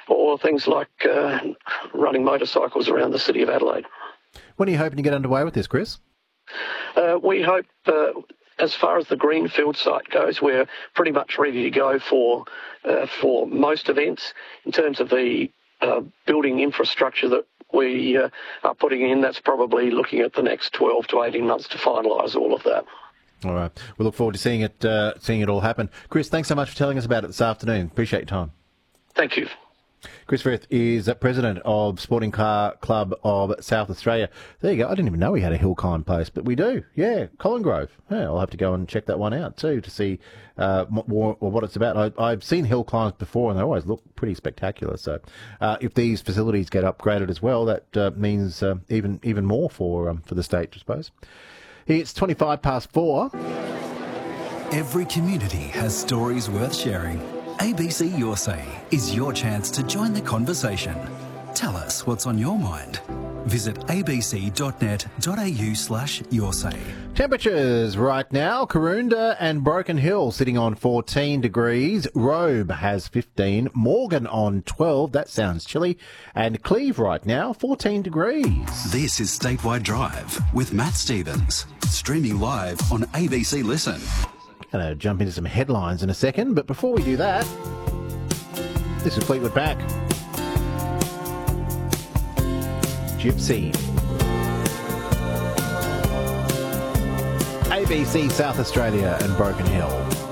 or things like running motorcycles around the city of Adelaide. When are you hoping to get underway with this, Chris? We hope, as far as the Greenfield site goes, we're pretty much ready to go for most events. In terms of the building infrastructure that we are putting in, that's probably looking at the next 12 to 18 months to finalise all of that. All right. We look forward to seeing it all happen. Chris, thanks so much for telling us about it this afternoon. Appreciate your time. Thank you. Chris Frith is president of Sporting Car Club of South Australia. There you go. I didn't even know we had a Hillkind post, but we do. Yeah, Colin Grove. Yeah, I'll have to go and check that one out too to see what it's about. I've seen hill climbs before, and they always look pretty spectacular. So, if these facilities get upgraded as well, that means even more for the state, I suppose. It's 4:25. Every community has stories worth sharing. ABC Your Say is your chance to join the conversation. Tell us what's on your mind. Visit abc.net.au/yoursay. Temperatures right now, Karoonda and Broken Hill sitting on 14 degrees. Robe has 15. Morgan on 12. That sounds chilly. And Cleve right now, 14 degrees. This is Statewide Drive with Matt Stevens. Streaming live on ABC Listen. Going to jump into some headlines in a second, but before we do that, this is Fleetwood Mac. Gypsy. ABC South Australia and Broken Hill.